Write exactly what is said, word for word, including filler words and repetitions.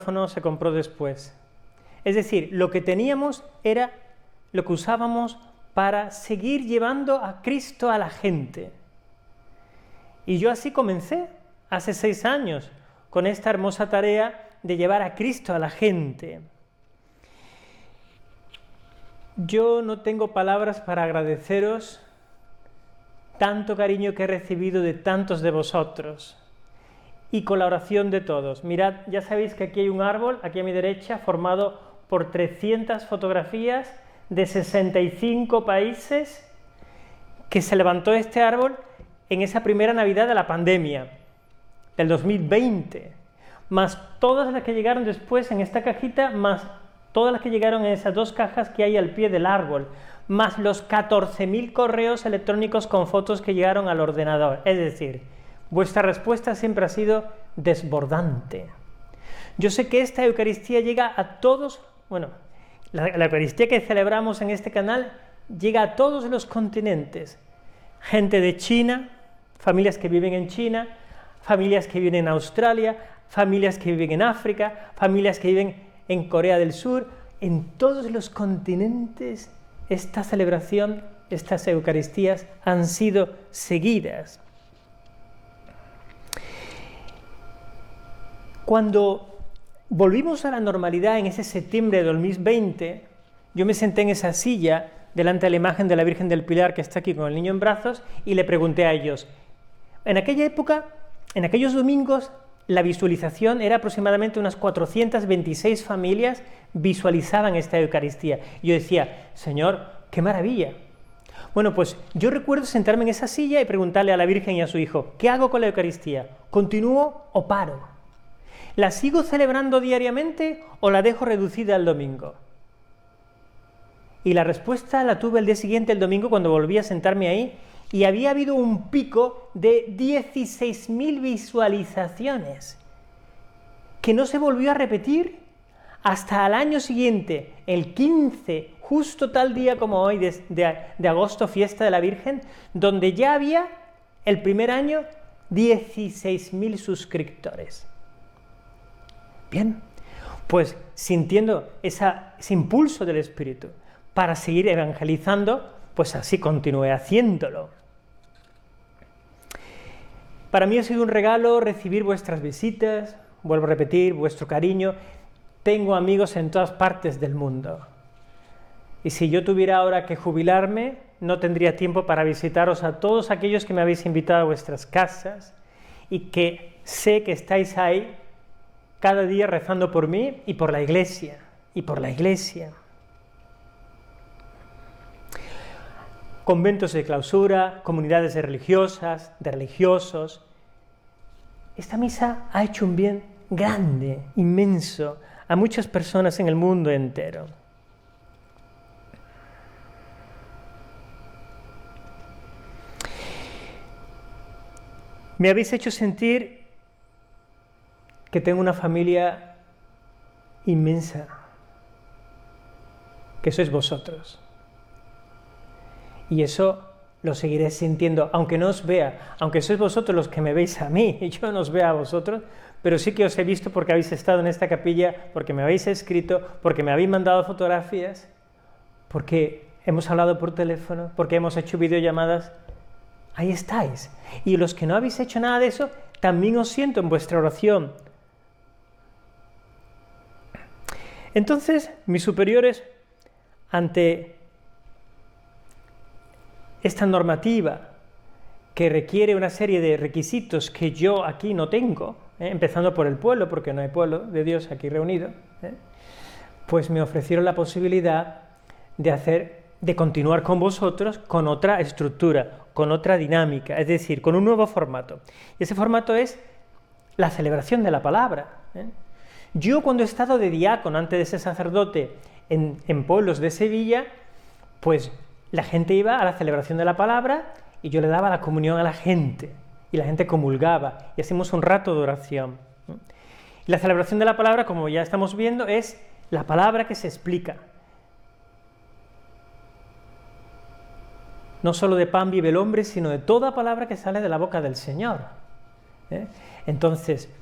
micrófono se compró después. Es decir, lo que teníamos era lo que usábamos para seguir llevando a Cristo a la gente. Y yo así comencé, hace seis años, con esta hermosa tarea de llevar a Cristo a la gente. Yo no tengo palabras para agradeceros tanto cariño que he recibido de tantos de vosotros y con la oración de todos. Mirad, ya sabéis que aquí hay un árbol, aquí a mi derecha, formado por trescientas fotografías de sesenta y cinco países, que se levantó este árbol en esa primera Navidad de la pandemia, del dos mil veinte, más todas las que llegaron después en esta cajita, más todas las que llegaron en esas dos cajas que hay al pie del árbol, más los catorce mil correos electrónicos con fotos que llegaron al ordenador. Es decir, vuestra respuesta siempre ha sido desbordante. Yo sé que esta Eucaristía llega a todos, bueno, la, la Eucaristía que celebramos en este canal llega a todos los continentes. Gente de China, familias que viven en China, familias que viven en Australia, familias que viven en África, familias que viven en Corea del Sur. En todos los continentes esta celebración, estas Eucaristías han sido seguidas. Cuando volvimos a la normalidad en ese septiembre de dos mil veinte, yo me senté en esa silla delante de la imagen de la Virgen del Pilar que está aquí con el niño en brazos y le pregunté a ellos, en aquella época, en aquellos domingos, la visualización era aproximadamente unas cuatrocientas veintiséis familias visualizaban esta Eucaristía. Y yo decía, Señor, ¡qué maravilla! Bueno, pues yo recuerdo sentarme en esa silla y preguntarle a la Virgen y a su hijo, ¿qué hago con la Eucaristía? ¿Continúo o paro? ¿La sigo celebrando diariamente o la dejo reducida al domingo? Y la respuesta la tuve el día siguiente, el domingo, cuando volví a sentarme ahí, y había habido un pico de dieciséis mil visualizaciones, que no se volvió a repetir hasta el año siguiente, el quince, justo tal día como hoy, de, de, de agosto, fiesta de la Virgen, donde ya había, el primer año, dieciséis mil suscriptores. Bien, pues sintiendo esa, ese impulso del Espíritu para seguir evangelizando, pues así continué haciéndolo. Para mí ha sido un regalo recibir vuestras visitas, vuelvo a repetir, vuestro cariño. Tengo amigos en todas partes del mundo. Y si yo tuviera ahora que jubilarme, no tendría tiempo para visitaros a todos aquellos que me habéis invitado a vuestras casas y que sé que estáis ahí cada día rezando por mí y por la Iglesia, y por la Iglesia. Conventos de clausura, comunidades de religiosas, de religiosos. Esta misa ha hecho un bien grande, inmenso, a muchas personas en el mundo entero. Me habéis hecho sentir que tengo una familia inmensa, que sois vosotros. Y eso lo seguiré sintiendo, aunque no os vea, aunque sois vosotros los que me veis a mí, y yo no os veo a vosotros, pero sí que os he visto porque habéis estado en esta capilla, porque me habéis escrito, porque me habéis mandado fotografías, porque hemos hablado por teléfono, porque hemos hecho videollamadas. Ahí estáis. Y los que no habéis hecho nada de eso, también os siento en vuestra oración. Entonces, mis superiores, ante esta normativa que requiere una serie de requisitos que yo aquí no tengo, ¿eh? empezando por el pueblo, porque no hay pueblo de Dios aquí reunido, ¿eh? pues me ofrecieron la posibilidad de hacer, de continuar con vosotros con otra estructura, con otra dinámica, es decir, con un nuevo formato. Y ese formato es la celebración de la palabra, ¿eh? Yo cuando he estado de diácono, antes de ser sacerdote, en, en pueblos de Sevilla, pues la gente iba a la celebración de la palabra y yo le daba la comunión a la gente, y la gente comulgaba, y hacíamos un rato de oración. Y la celebración de la palabra, como ya estamos viendo, es la palabra que se explica. No solo de pan vive el hombre, sino de toda palabra que sale de la boca del Señor. ¿Eh? Entonces,